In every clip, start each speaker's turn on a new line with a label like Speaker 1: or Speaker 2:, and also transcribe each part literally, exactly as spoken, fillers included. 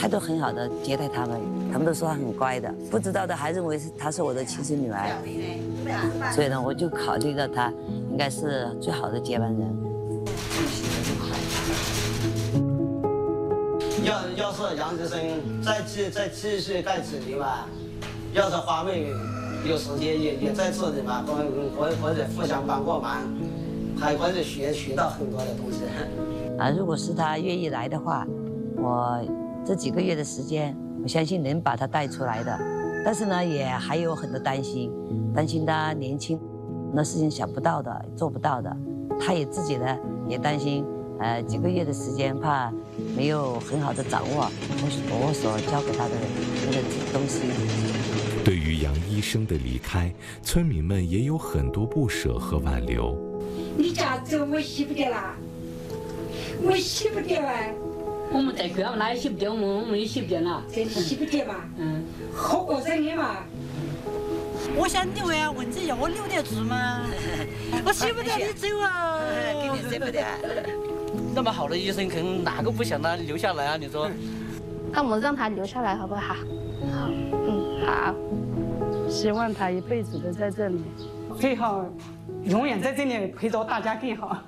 Speaker 1: 态度很好的接待他们，他们都说她很乖的，不知道的还认为是她是我的亲生女儿，所以呢，我就考虑到她应该是最好的接班人。
Speaker 2: 要要是杨志生再继再继续干几年吧，要是花妹有时间也也在这里嘛，或或或者互相帮过忙，还或者学学到很多的东西。
Speaker 1: 啊，如果是他愿意来的话，我这几个月的时间，我相信能把他带出来的。但是呢，也还有很多担心，担心他年轻，很多事情想不到的，做不到的。他也自己呢也担心，呃，几个月的时间怕没有很好的掌握我我所教给他的那个东西。
Speaker 3: 对于杨医生的离开，村民们也有很多不舍和挽留。
Speaker 4: 你家走我洗不得啦，我洗不得哎。
Speaker 5: 我们在家哪也洗不得，我们我们也洗不得了。
Speaker 4: 这里洗不得嘛，嗯，好过生的嘛。
Speaker 6: 我想留啊，蚊子要我留得住吗？我洗不得你走啊，
Speaker 1: 肯定舍不得。
Speaker 7: 那么好的医生，可能哪个不想他留下来啊？你说？
Speaker 8: 那我们让他留下来好不好？好，嗯，好。
Speaker 9: 希望他一辈子都在这里，最好永远在这里陪着大家更好。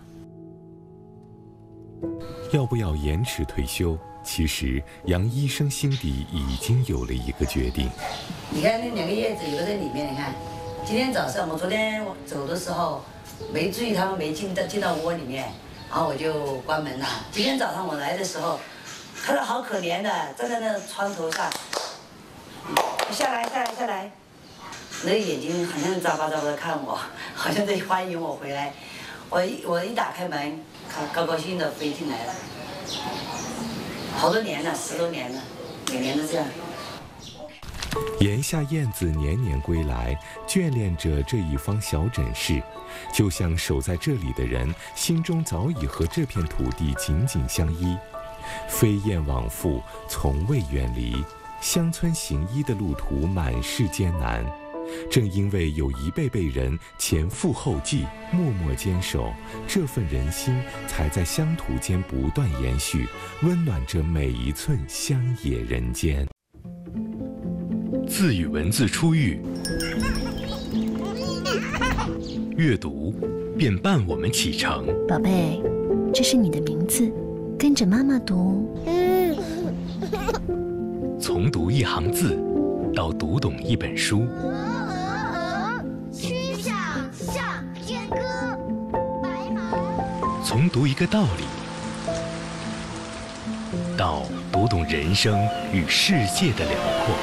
Speaker 3: 要不要延迟退休？其实杨医生心底已经有了一个决定。
Speaker 1: 你看那两个叶子有的在里面，你看，今天早上我昨天走的时候没注意他们没进到进到窝里面，然后我就关门了。今天早上我来的时候，看到好可怜的站在那窗头上，下来下来下来，那个眼睛好像眨巴眨巴的看我，好像在欢迎我回来。我一我一打开门，高高兴兴的飞进来了。好多年了，十多年了，每年都这样。
Speaker 3: 檐下燕子年年归来，眷恋着这一方小诊室，就像守在这里的人心中早已和这片土地紧紧相依。飞燕往复，从未远离。乡村行医的路途满是艰难，正因为有一辈辈人前赴后继，默默坚守，这份人心才在乡土间不断延续，温暖着每一寸乡野人间。
Speaker 10: 字与文字初遇，阅读便伴我们启程。
Speaker 11: 宝贝，这是你的名字，跟着妈妈读。
Speaker 10: 从读一行字，到读懂一本书。
Speaker 12: 曲项向天歌，白马。
Speaker 10: 从读一个道理，到读懂人生与世界的辽阔。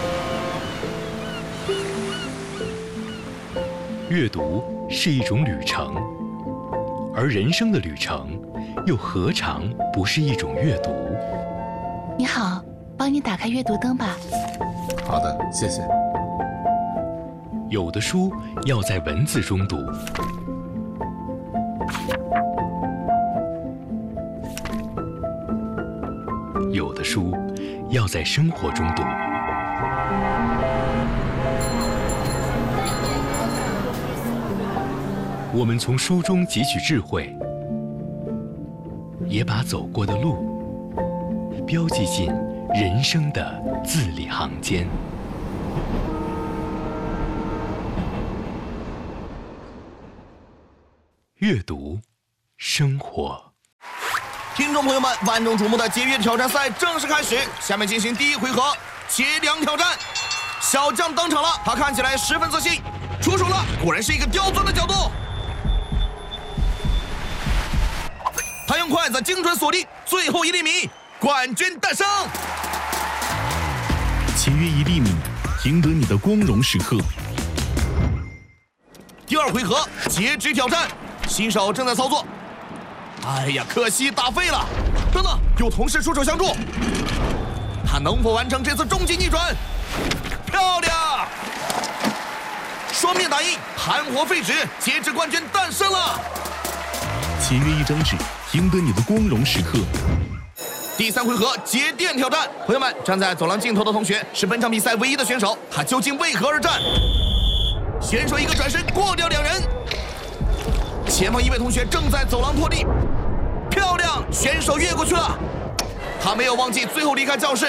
Speaker 10: 阅读是一种旅程，而人生的旅程，又何尝不是一种阅读？
Speaker 11: 你好，帮你打开阅读灯吧。
Speaker 13: 好的，谢谢。
Speaker 10: 有的书要在文字中读，有的书要在生活中读。我们从书中汲取智慧，也把走过的路标记进人生的字里行间。阅读，生活。
Speaker 14: 听众朋友们，万众瞩目的节约挑战赛正式开始，下面进行第一回合节粮挑战。小将登场了，他看起来十分自信，出手了，果然是一个刁钻的角度。他用筷子精准锁定最后一粒米，冠军诞生。
Speaker 13: 节约一粒米，赢得你的光荣时刻。
Speaker 14: 第二回合截止挑战，新手正在操作。哎呀，可惜打废了。等等，有同事出手相助，他能否完成这次终极逆转？漂亮！双面打印，含活废纸，截止冠军诞生了。
Speaker 13: 节约一张纸，赢得你的光荣时刻。
Speaker 14: 第三回合节电挑战，朋友们，站在走廊尽头的同学是本场比赛唯一的选手，他究竟为何而战？选手一个转身过掉两人，前方一位同学正在走廊拖地，漂亮，选手越过去了。他没有忘记最后离开教室